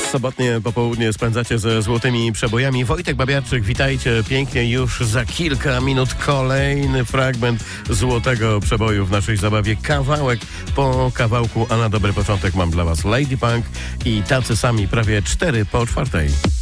Sobotnie popołudnie spędzacie ze złotymi przebojami. Wojtek Babiarczyk, witajcie pięknie. Już za kilka minut kolejny fragment złotego przeboju w naszej zabawie. Kawałek po kawałku, a na dobry początek mam dla was Lady Punk i Tacy Sami prawie 4 po 4.